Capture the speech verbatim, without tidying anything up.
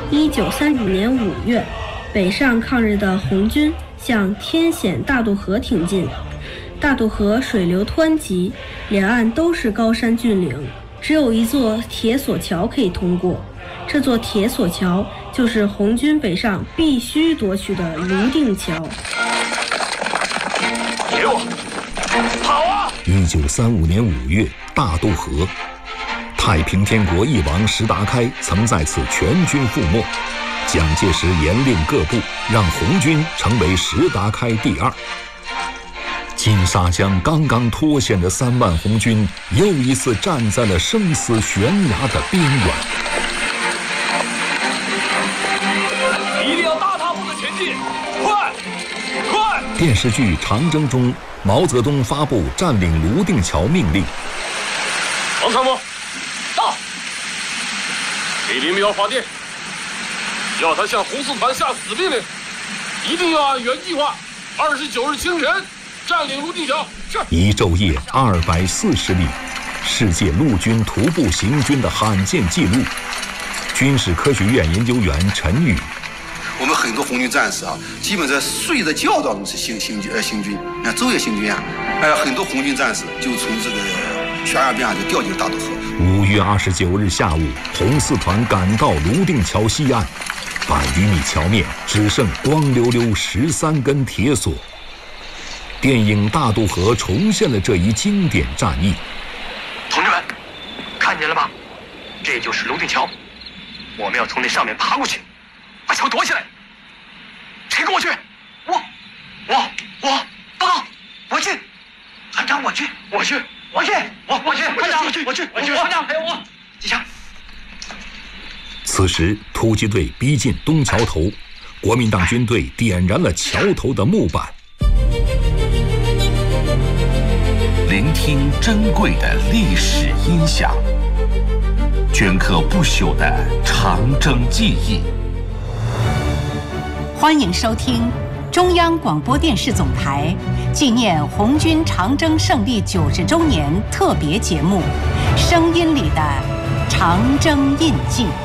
一九三五年五月，北上抗日的红军向天险大渡河挺进。大渡河水流湍急，两岸都是高山峻岭，只有一座铁索桥可以通过。这座铁索桥就是红军北上必须夺取的泸定桥。 给我跑啊！ 一九三五年五月，大渡河，太平天国翼王石达开曾在此全军覆没。蒋介石严令各部让红军成为石达开第二。金沙江刚刚脱险的三万红军又一次站在了生死悬崖的边缘。 一定要大踏步的前进，快快！ 电视剧《长征》中，毛泽东发布占领泸定桥命令。 王参谋，到！给林彪发电，要他向红四团下死命令，一定要按原计划，二十九日清晨占领泸定桥。是。 一昼夜二百四十里，世界陆军徒步行军的罕见记录。军事科学院研究员陈宇。 我们很多红军战士啊，基本在睡着觉当中是行行军呃行军，那昼夜行军啊，呃很多红军战士就从这个悬崖边上就掉进了大渡河。 五月二十九日下午，红四团赶到泸定桥西岸，百余米桥面只剩光溜溜十三根铁索。电影《大渡河》重现了这一经典战役。 同志们，看见了吗？这就是泸定桥，我们要从那上面爬过去，把桥夺起来。谁跟我去？我，我，我，报告，我去。团长，我去，我去，我去，我我去，团长，我去，我去，我去，团长，还有我，机枪。 此时，突击队逼近东桥头，国民党军队点燃了桥头的木板。 聆听珍贵的历史音响，镌刻不朽的长征记忆。 欢迎收听中央广播电视总台纪念红军长征胜利九十周年特别节目《声音里的长征印记》。